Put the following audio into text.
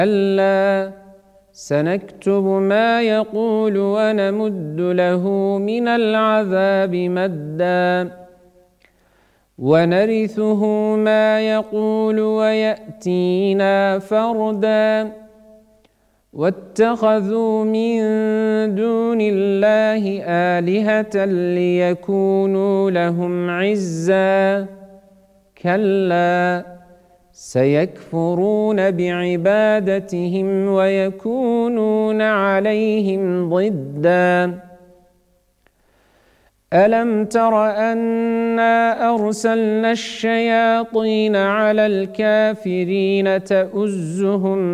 كلا سنكتب ما يقول ونمد له من العذاب مدا ونرثه ما يقول ويأتينا فردا واتخذوا من دون الله آلهة ليكونوا لهم عزا كلا سيكفرون بعبادتهم ويكونون عليهم ضدا ألم تر أنا أرسلنا الشياطين على الكافرين تؤزهم